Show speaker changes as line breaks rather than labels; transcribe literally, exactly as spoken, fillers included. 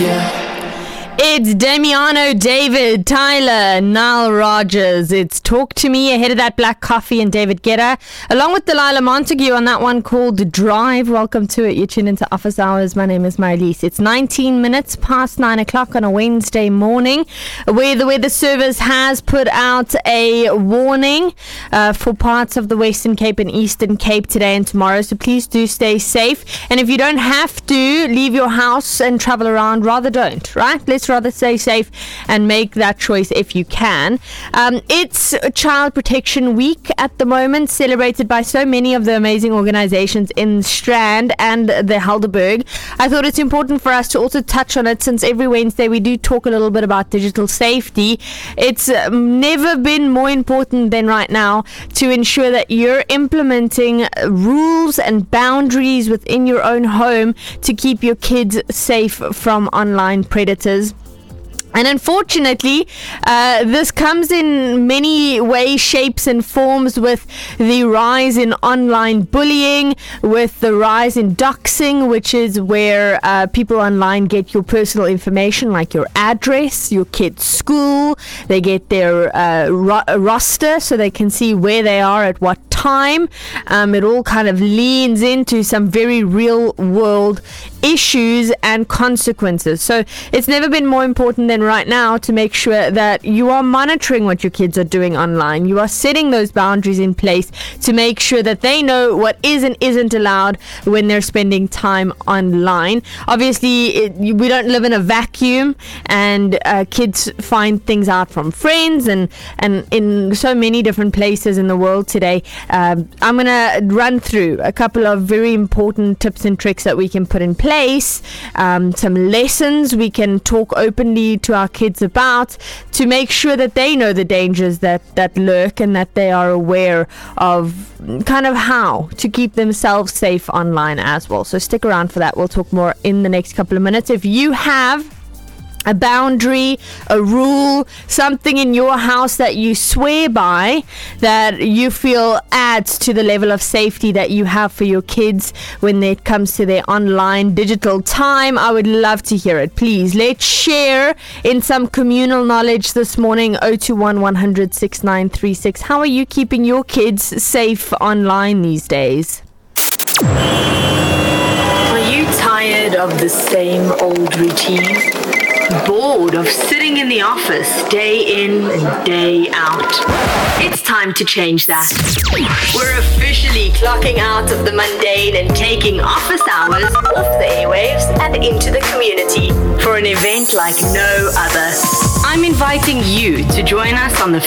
Yeah.
It's Damiano, David, Tyler, Nile Rodgers. It's Talk to Me ahead of that Black Coffee and David Guetta, along with Delilah Montague on that one called Drive. Welcome to it. You're tuned into Office Hours. My name is Marlies. It's nineteen minutes past nine o'clock on a Wednesday morning, where the Weather Service has put out a warning uh, for parts of the Western Cape and Eastern Cape today and tomorrow. So please do stay safe. And if you don't have to leave your house and travel around, rather don't, right? Let's rather stay safe and make that choice if you can. Um, it's Child Protection Week at the moment, celebrated by so many of the amazing organizations in Strand and the Helderberg. I thought it's important for us to also touch on it, since every Wednesday we do talk a little bit about digital safety. It's um, never been more important than right now to ensure that you're implementing rules and boundaries within your own home to keep your kids safe from online predators. And unfortunately, uh, this comes in many ways, shapes and forms, with the rise in online bullying, with the rise in doxing, which is where uh, people online get your personal information, like your address, your kid's school. They get their uh, ro- roster so they can see where they are at what time. Um, it all kind of leans into some very real world issues and consequences. So it's never been more important than right now to make sure that you are monitoring what your kids are doing online. You are setting those boundaries in place to make sure that they know what is and isn't allowed when they're spending time online. Obviously, it, we don't live in a vacuum, and uh, kids find things out from friends and, and in so many different places in the world today. Um, I'm going to run through a couple of very important tips and tricks that we can put in place. Um, some lessons we can talk openly to our kids about to make sure that they know the dangers that, that lurk, and that they are aware of kind of how to keep themselves safe online as well. So stick around for that. We'll talk more in the next couple of minutes. If you have a boundary, a rule, something in your house that you swear by, that you feel adds to the level of safety that you have for your kids when it comes to their online digital time, I would love to hear it. Please, let's share in some communal knowledge this morning. oh two one, one hundred, sixty-nine thirty-six. How are you keeping your kids safe online these days? Are you tired of the same old routine? Bored of sitting in the office day in and day out? It's time to change that. We're officially clocking out of the mundane and taking office hours off the airwaves and into the community for an event like no other. I'm inviting you to join us on the